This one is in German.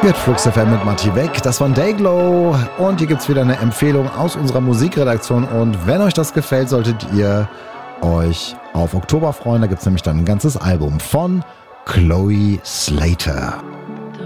Wird Flux FM mit Matti weg. Das war Dayglow. Und hier gibt's wieder eine Empfehlung aus unserer Musikredaktion. Und wenn euch das gefällt, solltet ihr euch auf Oktober freuen. Da gibt's nämlich dann ein ganzes Album von Chloe Slater.